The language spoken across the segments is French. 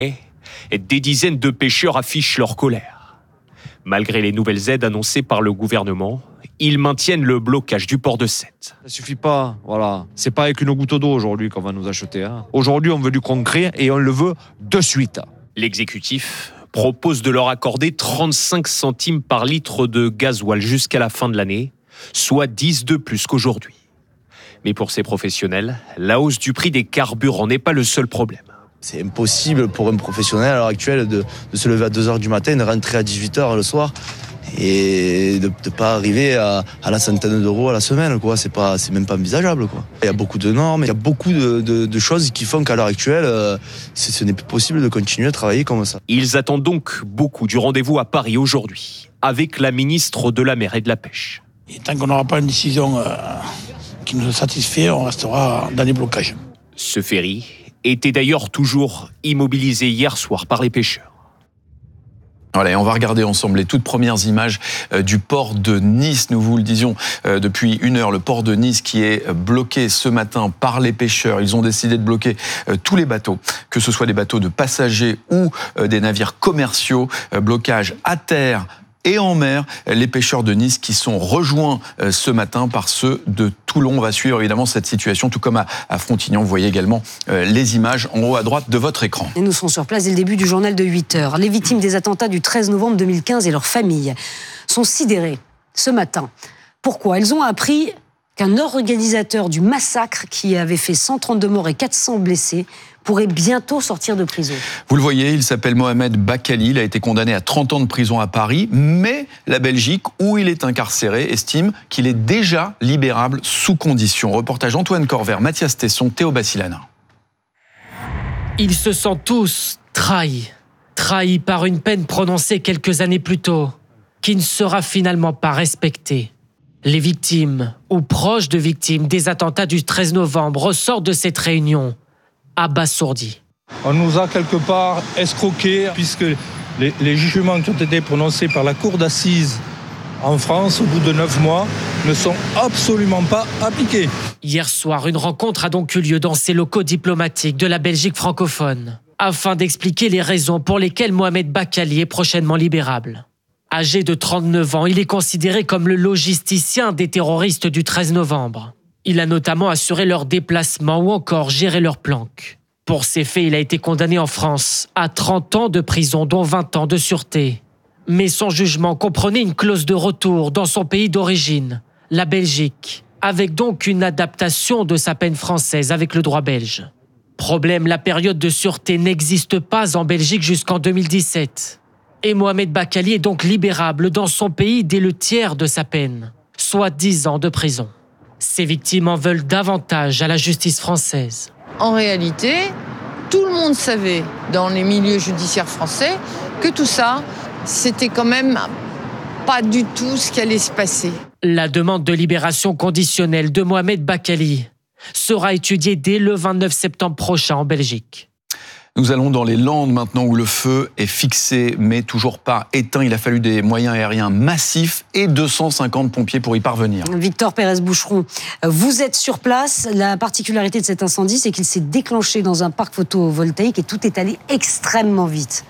Des dizaines de pêcheurs affichent leur colère. Malgré les nouvelles aides annoncées par le gouvernement, ils maintiennent le blocage du port de Sète. Ça suffit pas, voilà. C'est pas avec une goutte d'eau aujourd'hui qu'on va nous acheter. Aujourd'hui, on veut du concret et on le veut de suite. L'exécutif propose de leur accorder 35 centimes par litre de gasoil jusqu'à la fin de l'année, soit 10 de plus qu'aujourd'hui. Mais pour ces professionnels, la hausse du prix des carburants n'est pas le seul problème. C'est impossible pour un professionnel à l'heure actuelle de se lever à 2h du matin, de rentrer à 18h le soir et de ne pas arriver à la centaine d'euros à la semaine, quoi. C'est même pas envisageable, quoi. Il y a beaucoup de normes, il y a beaucoup de choses qui font qu'à l'heure actuelle, ce n'est plus possible de continuer à travailler comme ça. Ils attendent donc beaucoup du rendez-vous à Paris aujourd'hui, avec la ministre de la Mer et de la Pêche. Et tant qu'on n'aura pas une décision qui nous satisfait, on restera dans les blocages. Ce ferry était d'ailleurs toujours immobilisé hier soir par les pêcheurs. Voilà, et on va regarder ensemble les toutes premières images du port de Nice. Nous vous le disions depuis 1 heure, le port de Nice qui est bloqué ce matin par les pêcheurs. Ils ont décidé de bloquer tous les bateaux, que ce soit des bateaux de passagers ou des navires commerciaux. Blocage à terre et en mer, les pêcheurs de Nice qui sont rejoints ce matin par ceux de Toulon. On va suivre évidemment cette situation, tout comme à Frontignan. Vous voyez également les images en haut à droite de votre écran. Et nous serons sur place dès le début du journal de 8h. Les victimes des attentats du 13 novembre 2015 et leurs familles sont sidérées ce matin. Pourquoi ? Elles ont appris qu'un organisateur du massacre qui avait fait 132 morts et 400 blessés pourrait bientôt sortir de prison. Vous le voyez, il s'appelle Mohamed Bakkali. Il a été condamné à 30 ans de prison à Paris, mais la Belgique, où il est incarcéré, estime qu'il est déjà libérable sous condition. Reportage Antoine Corvert, Mathias Tesson, Théo Bassilana. Ils se sentent tous trahis par une peine prononcée quelques années plus tôt, qui ne sera finalement pas respectée. Les victimes, ou proches de victimes des attentats du 13 novembre ressortent de cette réunion abasourdis. On nous a quelque part escroqués puisque les jugements qui ont été prononcés par la cour d'assises en France au bout de 9 mois ne sont absolument pas appliqués. Hier soir, une rencontre a donc eu lieu dans ces locaux diplomatiques de la Belgique francophone afin d'expliquer les raisons pour lesquelles Mohamed Bakkali est prochainement libérable. Âgé de 39 ans, il est considéré comme le logisticien des terroristes du 13 novembre. Il a notamment assuré leur déplacement ou encore géré leur planque. Pour ces faits, il a été condamné en France à 30 ans de prison, dont 20 ans de sûreté. Mais son jugement comprenait une clause de retour dans son pays d'origine, la Belgique, avec donc une adaptation de sa peine française avec le droit belge. Problème, la période de sûreté n'existe pas en Belgique jusqu'en 2017. Et Mohamed Bakkali est donc libérable dans son pays dès le tiers de sa peine, soit 10 ans de prison. Ces victimes en veulent davantage à la justice française. En réalité, tout le monde savait dans les milieux judiciaires français que tout ça, c'était quand même pas du tout ce qui allait se passer. La demande de libération conditionnelle de Mohamed Bakkali sera étudiée dès le 29 septembre prochain en Belgique. Nous allons dans les Landes maintenant où le feu est fixé mais toujours pas éteint. Il a fallu des moyens aériens massifs et 250 pompiers pour y parvenir. Victor Pérez-Boucheron, vous êtes sur place. La particularité de cet incendie, c'est qu'il s'est déclenché dans un parc photovoltaïque et tout est allé extrêmement vite.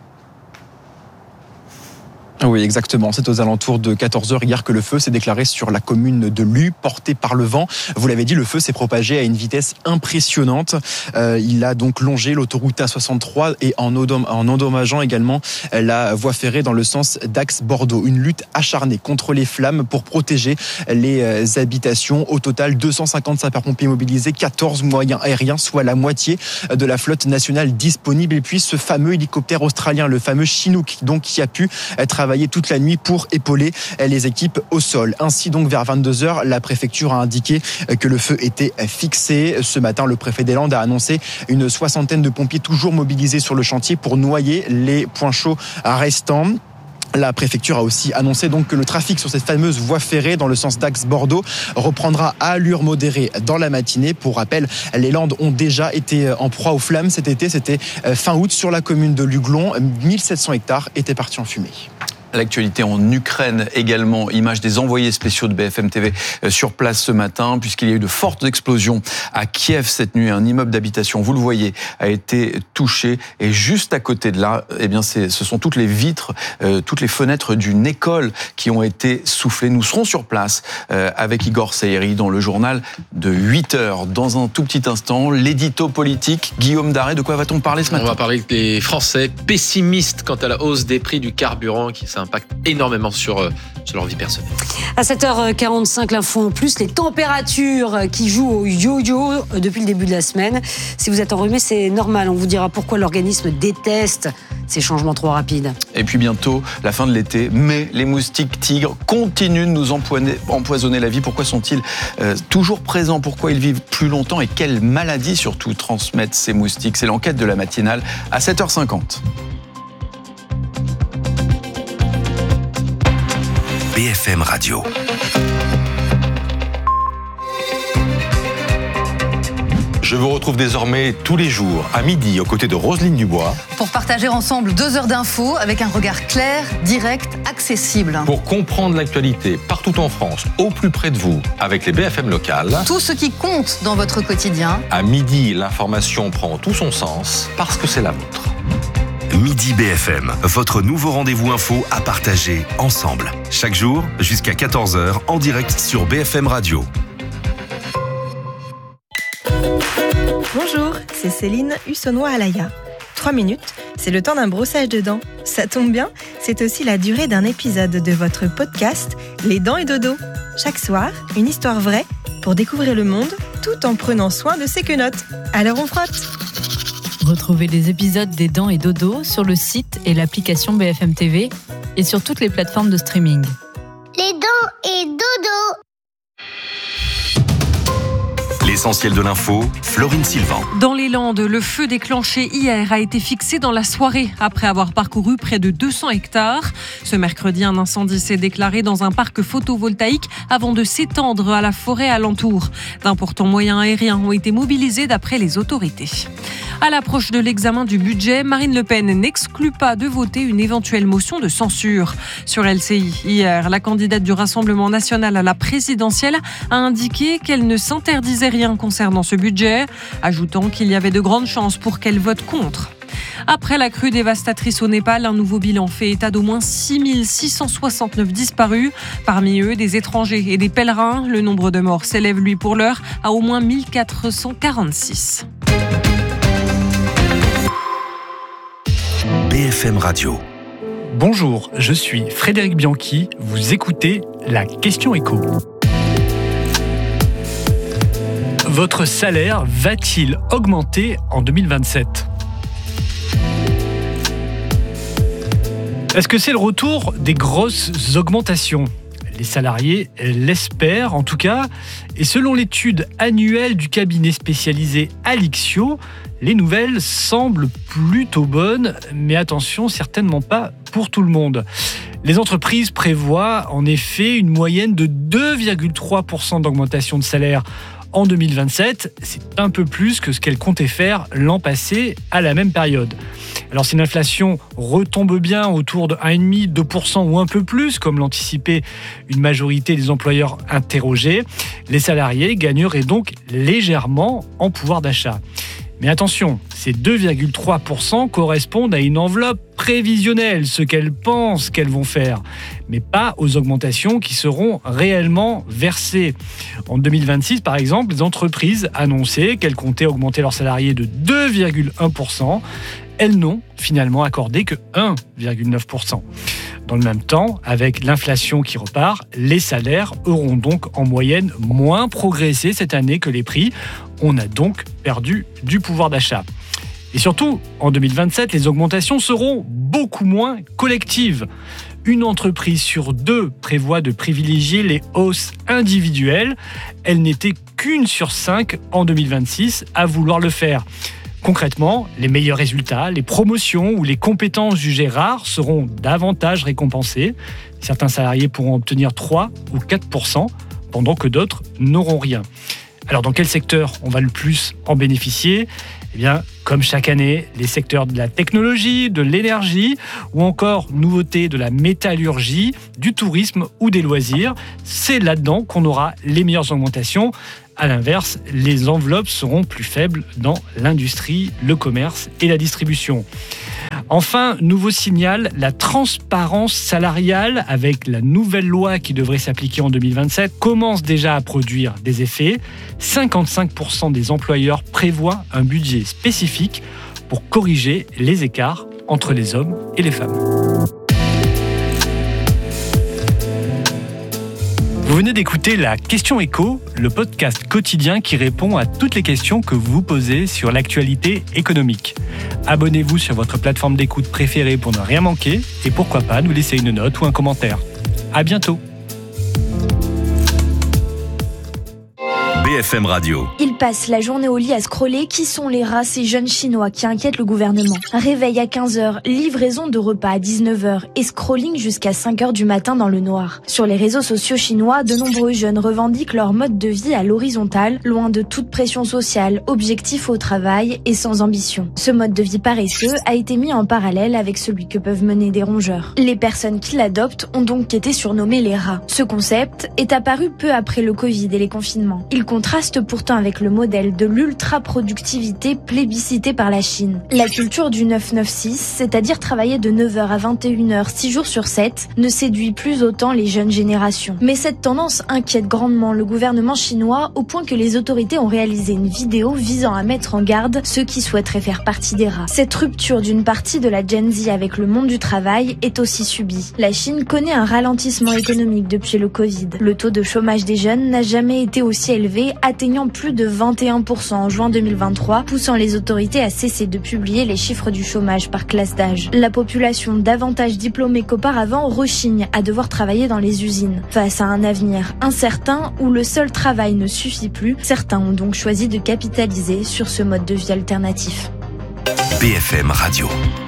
Oui, exactement. C'est aux alentours de 14h hier que le feu s'est déclaré sur la commune de Luz, porté par le vent. Vous l'avez dit, le feu s'est propagé à une vitesse impressionnante. Il a donc longé l'autoroute A63 et en endommageant également la voie ferrée dans le sens d'Axe-Bordeaux. Une lutte acharnée contre les flammes pour protéger les habitations. Au total, 250 sapeurs-pompiers mobilisés, 14 moyens aériens, soit la moitié de la flotte nationale disponible. Et puis ce fameux hélicoptère australien, le fameux Chinook, donc qui a pu travailler toute la nuit pour épauler les équipes au sol. Ainsi donc vers 22h, la préfecture a indiqué que le feu était fixé. Ce matin, le préfet des Landes a annoncé une 60aine de pompiers toujours mobilisés sur le chantier pour noyer les points chauds restants. La préfecture a aussi annoncé donc que le trafic sur cette fameuse voie ferrée dans le sens d'Axe-Bordeaux reprendra à allure modérée dans la matinée. Pour rappel, les Landes ont déjà été en proie aux flammes cet été. C'était fin août sur la commune de Luglon. 1700 hectares étaient partis en fumée. L'actualité en Ukraine également, image des envoyés spéciaux de BFM TV sur place ce matin, puisqu'il y a eu de fortes explosions à Kiev cette nuit. Un immeuble d'habitation, vous le voyez, a été touché. Et juste à côté de là, eh bien, ce sont toutes les vitres, toutes les fenêtres d'une école qui ont été soufflées. Nous serons sur place avec Igor Saïri dans le journal de 8h. Dans un tout petit instant, l'édito politique. Guillaume Daré, de quoi va-t-on parler ce matin ? On va parler des Français pessimistes quant à la hausse des prix du carburant qui impacte énormément sur leur vie personnelle. À 7h45, l'info en plus, les températures qui jouent au yo-yo depuis le début de la semaine. Si vous êtes enrhumé, c'est normal. On vous dira pourquoi l'organisme déteste ces changements trop rapides. Et puis bientôt, la fin de l'été, mais les moustiques tigres continuent de nous empoisonner la vie. Pourquoi sont-ils toujours présents ? Pourquoi ils vivent plus longtemps ? Et quelles maladies surtout transmettent ces moustiques ? C'est l'enquête de la matinale à 7h50. BFM Radio. Je vous retrouve désormais tous les jours à midi aux côtés de Roselyne Dubois. Pour partager ensemble 2 heures d'infos avec un regard clair, direct, accessible. Pour comprendre l'actualité partout en France, au plus près de vous, avec les BFM locales. Tout ce qui compte dans votre quotidien. À midi, l'information prend tout son sens parce que c'est la vôtre. Midi BFM, votre nouveau rendez-vous info à partager ensemble. Chaque jour, jusqu'à 14h, en direct sur BFM Radio. Bonjour, c'est Céline Hussonnois-Alaya. 3 minutes, c'est le temps d'un brossage de dents. Ça tombe bien, c'est aussi la durée d'un épisode de votre podcast Les Dents et Dodo. Chaque soir, une histoire vraie pour découvrir le monde tout en prenant soin de ses quenottes. Alors on frotte. Retrouvez les épisodes des Dents et Dodo sur le site et l'application BFM TV et sur toutes les plateformes de streaming. Les Dents et Dodo. L'essentiel de l'info, Florine Sylvain. Dans les Landes, le feu déclenché hier a été fixé dans la soirée après avoir parcouru près de 200 hectares. Ce mercredi, un incendie s'est déclaré dans un parc photovoltaïque avant de s'étendre à la forêt alentour. D'importants moyens aériens ont été mobilisés d'après les autorités. À l'approche de l'examen du budget, Marine Le Pen n'exclut pas de voter une éventuelle motion de censure. Sur LCI, hier, la candidate du Rassemblement national à la présidentielle a indiqué qu'elle ne s'interdisait rien concernant ce budget, ajoutant qu'il y avait de grandes chances pour qu'elle vote contre. Après la crue dévastatrice au Népal, un nouveau bilan fait état d'au moins 6669 disparus. Parmi eux, des étrangers et des pèlerins. Le nombre de morts s'élève, lui, pour l'heure, à au moins 1446. BFM Radio. Bonjour, je suis Frédéric Bianchi. Vous écoutez la question écho. Votre salaire va-t-il augmenter en 2027 ? Est-ce que c'est le retour des grosses augmentations ? Les salariés l'espèrent en tout cas. Et selon l'étude annuelle du cabinet spécialisé Alixio, les nouvelles semblent plutôt bonnes, mais attention, certainement pas pour tout le monde. Les entreprises prévoient en effet une moyenne de 2,3% d'augmentation de salaire en 2027. C'est un peu plus que ce qu'elles comptaient faire l'an passé à la même période. Alors si l'inflation retombe bien autour de 1,5-2% ou un peu plus, comme l'anticipaient une majorité des employeurs interrogés, les salariés gagneraient donc légèrement en pouvoir d'achat. Mais attention, ces 2,3% correspondent à une enveloppe prévisionnelle, ce qu'elles pensent qu'elles vont faire, mais pas aux augmentations qui seront réellement versées. En 2026, par exemple, les entreprises annonçaient qu'elles comptaient augmenter leurs salariés de 2,1%. Elles n'ont finalement accordé que 1,9%. Dans le même temps, avec l'inflation qui repart, les salaires auront donc en moyenne moins progressé cette année que les prix. On a donc perdu du pouvoir d'achat. Et surtout, en 2027, les augmentations seront beaucoup moins collectives. Une entreprise sur 2 prévoit de privilégier les hausses individuelles. Elle n'était qu'une sur 5 en 2026 à vouloir le faire. Concrètement, les meilleurs résultats, les promotions ou les compétences jugées rares seront davantage récompensées. Certains salariés pourront obtenir 3 ou 4%, pendant que d'autres n'auront rien. Alors dans quel secteur on va le plus en bénéficier ? Eh bien, comme chaque année, les secteurs de la technologie, de l'énergie ou encore nouveautés de la métallurgie, du tourisme ou des loisirs, c'est là-dedans qu'on aura les meilleures augmentations. À l'inverse, les enveloppes seront plus faibles dans l'industrie, le commerce et la distribution. Enfin, nouveau signal, la transparence salariale avec la nouvelle loi qui devrait s'appliquer en 2027 commence déjà à produire des effets. 55% des employeurs prévoient un budget spécifique pour corriger les écarts entre les hommes et les femmes. Vous venez d'écouter la Question Éco, le podcast quotidien qui répond à toutes les questions que vous vous posez sur l'actualité économique. Abonnez-vous sur votre plateforme d'écoute préférée pour ne rien manquer et pourquoi pas nous laisser une note ou un commentaire. À bientôt. BFM Radio. Ils passent la journée au lit à scroller. Qui sont les rats, ces jeunes Chinois qui inquiètent le gouvernement? Réveil à 15h, livraison de repas à 19h et scrolling jusqu'à 5h du matin dans le noir. Sur les réseaux sociaux chinois, de nombreux jeunes revendiquent leur mode de vie à l'horizontale, loin de toute pression sociale, objectif au travail et sans ambition. Ce mode de vie paresseux a été mis en parallèle avec celui que peuvent mener des rongeurs. Les personnes qui l'adoptent ont donc été surnommées les rats. Ce concept est apparu peu après le Covid et les confinements. Il contraste pourtant avec le modèle de l'ultra-productivité plébiscité par la Chine. La culture du 9-9-6, c'est-à-dire travailler de 9h à 21h 6 jours sur 7, ne séduit plus autant les jeunes générations. Mais cette tendance inquiète grandement le gouvernement chinois au point que les autorités ont réalisé une vidéo visant à mettre en garde ceux qui souhaiteraient faire partie des rats. Cette rupture d'une partie de la Gen Z avec le monde du travail est aussi subie. La Chine connaît un ralentissement économique depuis le Covid. Le taux de chômage des jeunes n'a jamais été aussi élevé, atteignant plus de 21% en juin 2023, poussant les autorités à cesser de publier les chiffres du chômage par classe d'âge. La population davantage diplômée qu'auparavant rechigne à devoir travailler dans les usines. Face à un avenir incertain où le seul travail ne suffit plus, certains ont donc choisi de capitaliser sur ce mode de vie alternatif. BFM Radio.